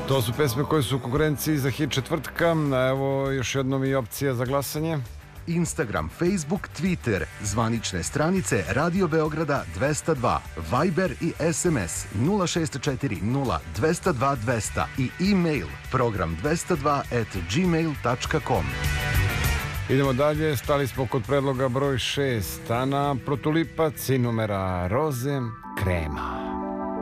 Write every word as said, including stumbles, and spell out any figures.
To su pesme koje su u konkurenciji za hit četvrtka. Evo još jednom i opcija za glasanje. Instagram, Facebook, Twitter, zvanične stranice Radio Beograda dvesta dva, Viber i S M S nula šest četiri nula dvesta dva dvesta i e-mail program dvesta dva at gmail tačka com. Idemo dalje, stali smo kod predloga broj šest. Ana Protulipac i numera Roze Krema.